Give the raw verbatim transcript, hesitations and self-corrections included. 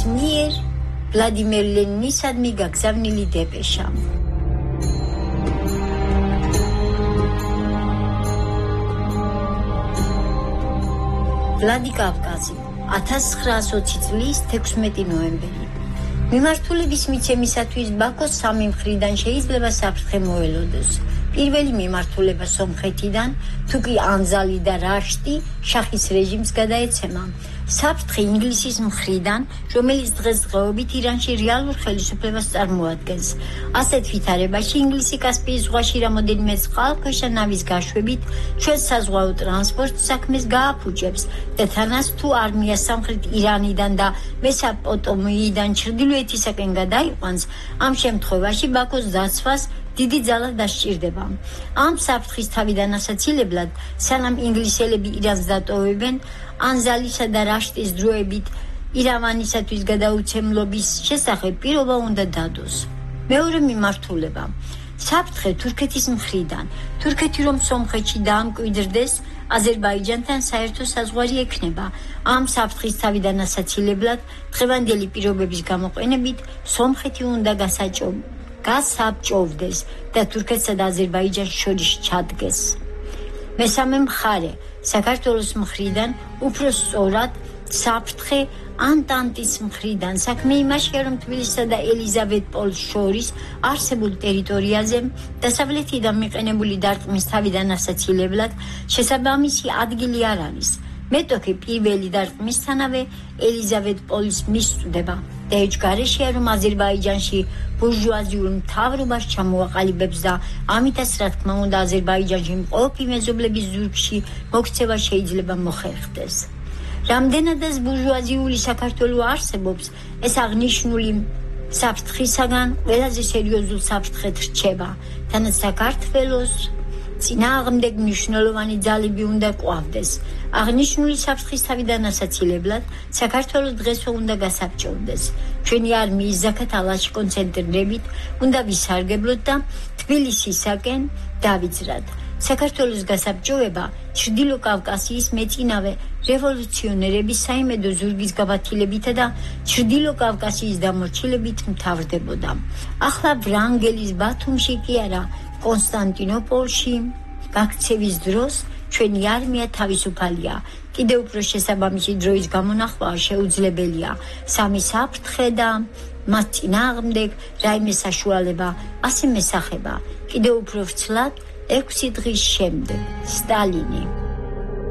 მიერ ვლადიმერ ლენინისადმი გაგზავნილი დეპეშა. ვლადი კავკაზი, ათას ცხრაას ოცი წლის თექვსმეტი ნოემბერი. მიმართულების მიცემისათვის ბაქოს სამი მხრიდან შეიძლება საფრთხე მოელოდოს. პირველი მიმართულება სომხეთიდან, თუკი ანზალი და რაშტი შახის რეჟიმს გადაეცემა. საფრთხე ინგლისის მხრიდან, რომელიც დღესდღეობით ირანში რეალურ ხელისუფლებას წარმოადგენს. ასეთ ვითარებაში ინგლისი კასპიის ზღვაში რამოდენიმე წყალქვეშა ნავის გაშვებით ჩვენ საზღვაო ტრანსპორტ საქმეს გააფუჭებს და თანაც თუ არმია სამხრეთ ირანიდან და მესოპოტამიიდან ჩრდილოეთისაკენ გადაიყვანს, ამ შემთხვევაში ბაქოს დაცვას დიდი ძალა დასჭირდება. ამ საფრთხის თავიდან ასაცილებლად, სანამ ინგლისელები ირანს დატოვებენ, ანზალისა და რაშტის დროებით ირანისათვის გადაუცემლობის შესახებ პირობა უნდა დადოს. მეორე მიმართულება. საფრთხე თურქეთის მხრიდან. თურქეთი რომ სომხეთში დაამკვიდრდეს, აზერბაიჯანთან საერთო საზღვარი ექნება. ამ საფრთხის თავიდან ასაცილებლად, დღევანდელი პირობების გამოყენებით, სომხეთი უნდა გასაჭო გასაბჭოვდეს და თურქეთსა და აზერბაიჯანს შორის ჩადგეს. მესამე მხარე, საქართველოს მხრიდან უფრო სწორად საფრთხე ანტანტის მხრიდან. საქმე იმაშია, რომ თბილისსა და ელიზავეტპოლს შორის არსებულ ტერიტორიაზე დასავლეთიდან მიყენებული დარტყმის თავიდან ასაცილებლად შესაბამისი ადგილი არ არის. მეტოქი პირველი დარტყმისთანავე ელიზავეტპოლის მისწვდება და ეჭგარეშია, რომ აზერბაიჯანში ბურჟუაზიულ მთავრობას ჩამოაყალიბებს და ამიტაც, რა თქმა უნდა, აზერბაიჯანში მყოფი მეზობლების ზურგში მოქცევა შეიძლება მოხერხდეს. რამდენადაც ბურჟუაზიული საქართველო არსებობს, ეს აღნიშნული საფრთხისაგან ყველაზე სერიოზულ საფრთხედ რჩება, თანაც საქართველოს წინააღმდეგ მნიშვნელოვანი ძალები უნდა ყვავდეს. აღნიშნული საფრთხის თავიდან ასაცილებლად, საქართველოს დღესვე უნდა გასაბჭოვდეს. ჩვენი არმიის ზაქათალაში კონცენტრირებით უნდა ვისარგებლოთ და თბილისისაკენ დავიძრათ. საქართველოს გასაბჭოვება ჩრდილო კავკასიის მეწინავე რევოლუციონერების საიმედო ზურგის გაბათილებითა და ჩრდილო კავკასიის დამორჩილებით მთავრდებოდა. ახლა ვრანგელის ბათუმში კი არა, კონსტანტინოპოლში გაქცევის დროს ჩვენი არმია თავისუფალია. კიდევ უფრო შესაბამისი დროის გამონახვა შეუძლებელია. სამი საფრთხე და მათ წინააღმდეგ რაიმე საშუალება ასე მესახება. კიდევ უფრო ვრცლად ექვსი დღის შემდეგ. სტალინი.